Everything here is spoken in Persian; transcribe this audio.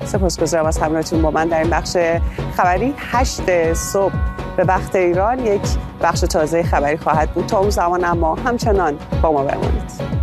سپاسگزارم از همراهیتون با من در این بخش خبری. 8 صبح به وقت ایران یک بخش تازه خبری خواهد بود. تا اون زمان اما همچنان با ما بمانید.